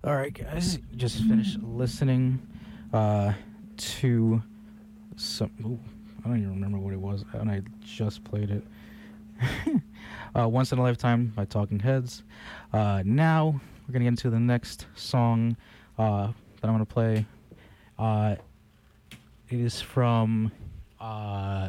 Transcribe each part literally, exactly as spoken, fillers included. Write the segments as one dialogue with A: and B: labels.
A: All right, guys, just finished listening uh, to some. Ooh, I don't even remember what it was, and I just played it. uh, Once in a Lifetime by Talking Heads. Uh, now we're gonna get into the next song uh, that I'm gonna play. Uh, it is from. Uh,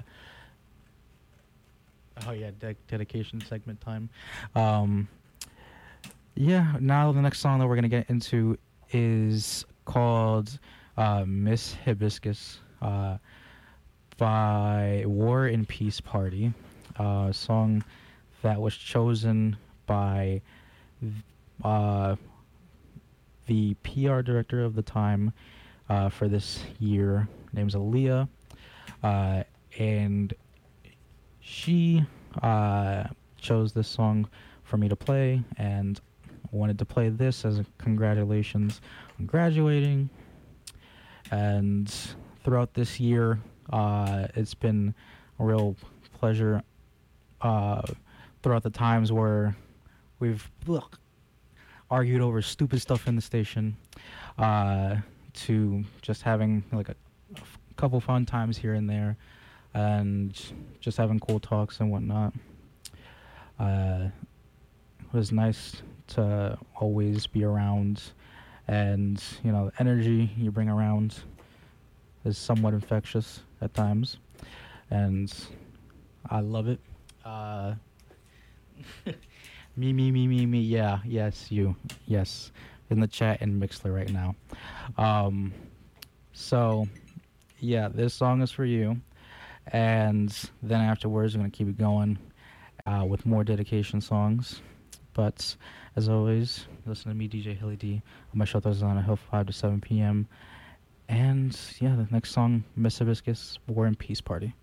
A: oh yeah, de- dedication segment time. Um, Yeah, now the next song that we're going to get into is called uh, Miss Hibiscus uh, by War and Peace Party. Uh, a song that was chosen by uh, the P R director of the time uh, for this year. Her name's Aaliyah. Uh, and she uh, chose this song for me to play, and wanted to play this as a congratulations on graduating. And throughout this year, uh, it's been a real pleasure uh, throughout the times where we've ugh, argued over stupid stuff in the station uh, to just having like a, a f- couple fun times here and there and just having cool talks and whatnot. Uh, it was nice to always be around, and you know the energy you bring around is somewhat infectious at times, and I love it. Uh, me, me, me, me, me. Yeah, yes, you, yes, in the chat and Mixler right now. Um, so yeah, this song is for you, and then afterwards, I'm gonna keep it going uh, with more dedication songs. But as always, listen to me, D J Hilly D, on my show Thursdays on a Hill, five to seven p m. And yeah, the next song, Miss Hibiscus, War and Peace Party.